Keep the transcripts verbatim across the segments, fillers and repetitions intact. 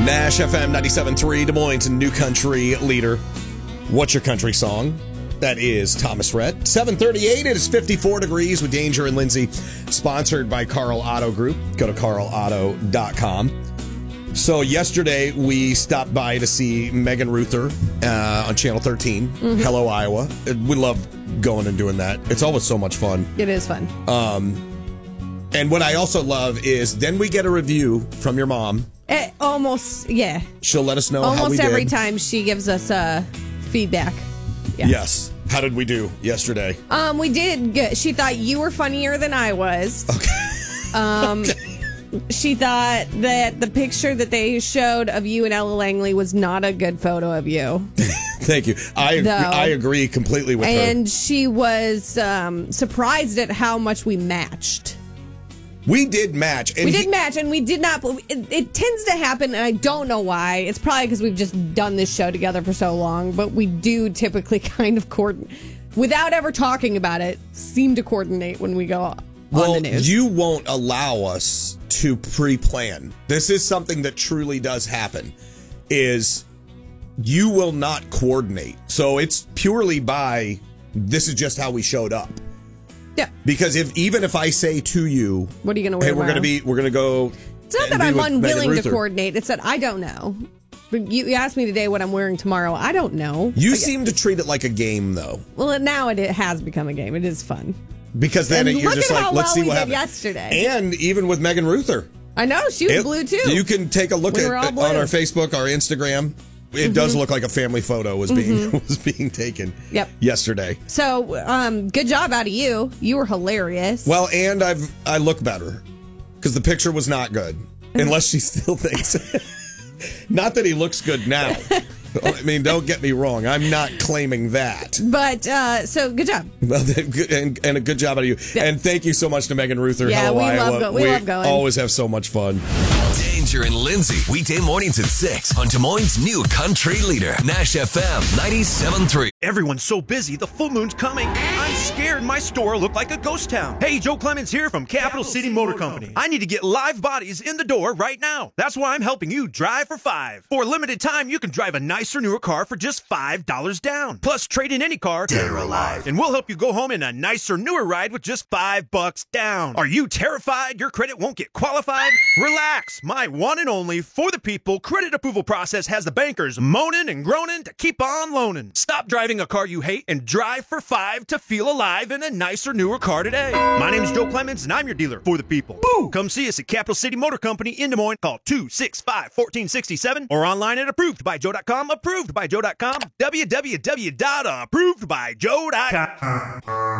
Nash F M ninety-seven point three, Des Moines' new country leader. What's your country song? That is Thomas Rhett. seven thirty-eight, it is fifty-four degrees with Danger and Lindsay. Sponsored by Carl Auto Group. Go to carl auto dot com. So yesterday we stopped by to see Megan Ruther uh, on Channel thirteen. Mm-hmm. Hello, Iowa. We love going and doing that. It's always so much fun. It is fun. Um, and what I also love is then we get a review from your mom. It almost, yeah. She'll let us know almost how we every did. time she gives us uh, feedback. Yeah. Yes. How did we do yesterday? Um, we did good. She thought you were funnier than I was. Okay. Um, okay. She thought that the picture that they showed of you and Ella Langley was not a good photo of you. Thank you. I Though, I agree completely with and her. And she was um, surprised at how much we matched. We did match. And we he, did match, and we did not. It, it tends to happen, and I don't know why. It's probably because we've just done this show together for so long, but we do typically kind of coordinate, without ever talking about it, seem to coordinate when we go on well, the news. You won't allow us to pre-plan. This is something that truly does happen, is you will not coordinate. So it's purely by, this is just how we showed up. Yeah. Because if even if I say to you, what are you going to wear? Hey, we're going to be, we're going to go. It's not that I'm unwilling to coordinate. It's that I don't know. You asked me today what I'm wearing tomorrow. I don't know. You I, seem to treat it like a game, though. Well, now it, it has become a game. It is fun. Because then and you're just like, let's well see we what happens. Yesterday, and even with Megan Ruther, I know she was it, blue too. You can take a look we at on our Facebook, our Instagram. It mm-hmm. does look like a family photo was being mm-hmm. was being taken yep. yesterday. So, um, good job out of you. You were hilarious. Well, and I've I look better because the picture was not good. Unless she still thinks. Not that he looks good now. I mean, don't get me wrong. I'm not claiming that. But, uh, so, good job. and, and a good job out of you. Yeah. And thank you so much to Megan Ruther. Yeah, Hello, we, Iowa. love, go- we, we love going. always have so much fun. Danger and Lindsay, weekday mornings at six on Des Moines' new country leader, Nash F M ninety-seven point three. Everyone's so busy, the full moon's coming. I'm scared my store will look like a ghost town. Hey, Joe Clemens here from Capital City Motor Company. I need to get live bodies in the door right now. That's why I'm helping you drive for five. For a limited time, you can drive a nicer, newer car for just five dollars down. Plus, trade in any car, dead or alive, and we'll help you go home in a nicer, newer ride with just five bucks down. Are you terrified your credit won't get qualified? Relax. My one and only for the people credit approval process has the bankers moaning and groaning to keep on loaning. Stop driving a car you hate and drive for five to feel alive in a nicer, newer car today. My name's Joe Clemens, and I'm your dealer for the people. Woo! Come see us at Capital City Motor Company in Des Moines. Call two six five, one four six seven or online at approved by joe dot com. approved by joe dot com. w w w dot approved by joe dot com.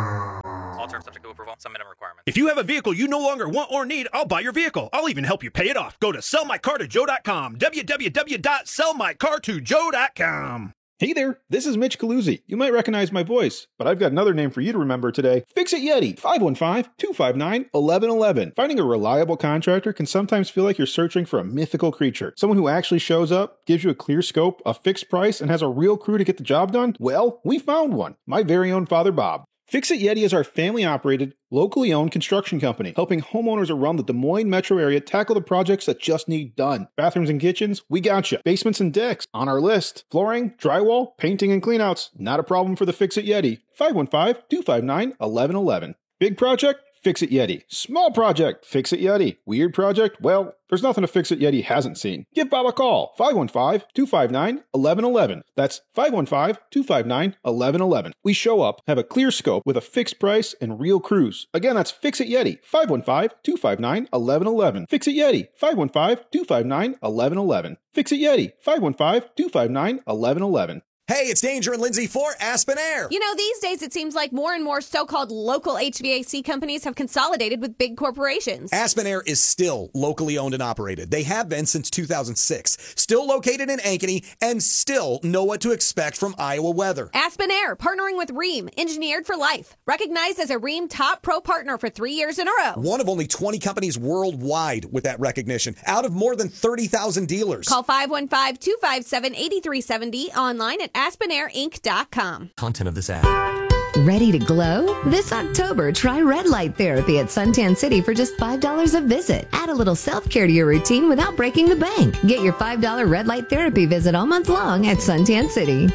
All terms subject to approval. Some minimum requirements. If you have a vehicle you no longer want or need, I'll buy your vehicle. I'll even help you pay it off. Go to sell my car to joe dot com. w w w dot sell my car to joe dot com. Hey there, this is Mitch Caluzzi. You might recognize my voice, but I've got another name for you to remember today. Fix-It Yeti, five one five, two five nine, one one one one. Finding a reliable contractor can sometimes feel like you're searching for a mythical creature. Someone who actually shows up, gives you a clear scope, a fixed price, and has a real crew to get the job done? Well, we found one. My very own Father Bob. Fix-It Yeti is our family-operated, locally owned construction company, helping homeowners around the Des Moines metro area tackle the projects that just need done. Bathrooms and kitchens, we gotcha. Basements and decks, on our list. Flooring, drywall, painting, and cleanouts, not a problem for the Fix-It Yeti. five one five, two five nine, one one one one. Big project? Fix-It Yeti. Small project? Fix-It Yeti. Weird project? Well, there's nothing a Fix-It Yeti hasn't seen. Give Bob a call. five one five, two five nine, one one one one. That's five one five, two five nine, one one one one. We show up, have a clear scope with a fixed price and real crews. Again, that's Fix-It Yeti. five one five, two five nine, one one one one. Fix-It Yeti. five one five, two five nine, one one one one. Fix-It Yeti. five one five, two five nine, one one one one. Hey, it's Danger and Lindsay for Aspen Air. You know, these days it seems like more and more so-called local H V A C companies have consolidated with big corporations. Aspen Air is still locally owned and operated. They have been since two thousand six. Still located in Ankeny and still know what to expect from Iowa weather. Aspen Air, partnering with Rheem, engineered for life. Recognized as a Rheem Top Pro Partner for three years in a row. One of only twenty companies worldwide with that recognition, out of more than thirty thousand dealers. Call five one five, two five seven, eight three seven zero online at aspen air inc dot com. Content of this ad. Ready to glow? This October, try red light therapy at Suntan City for just five dollars a visit. Add a little self-care to your routine without breaking the bank. Get your five dollars red light therapy visit all month long at Suntan City.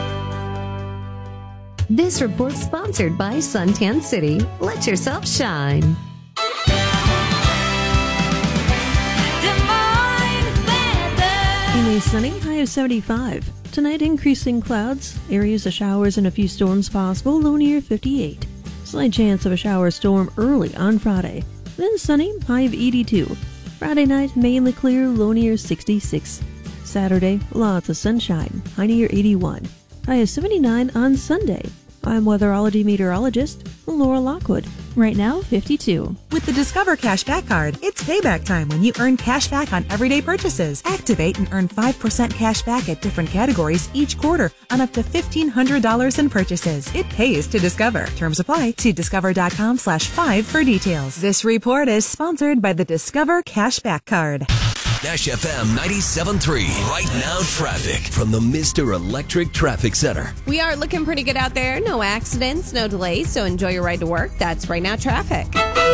This report sponsored by Suntan City. Let yourself shine. Mainly sunny, high of seventy-five. Tonight, increasing clouds, areas of showers and a few storms possible, low near fifty-eight. Slight chance of a shower storm early on Friday. Then sunny, high of eighty-two. Friday night, mainly clear, low near sixty-six. Saturday, lots of sunshine, high near eighty-one. High of seventy-nine on Sunday. I'm weatherology meteorologist Laura Lockwood. Right now, fifty-two. With the Discover Cashback Card, it's payback time when you earn cash back on everyday purchases. Activate and earn five percent cash back at different categories each quarter on up to fifteen hundred dollars in purchases. It pays to Discover. Terms apply. See discover.com slash five for details. This report is sponsored by the Discover Cashback Card. Nash F M ninety-seven point three. Right now, traffic from the Mister Electric Traffic Center. We are looking pretty good out there. No accidents, no delays, so enjoy your ride to work. That's Right Now Traffic.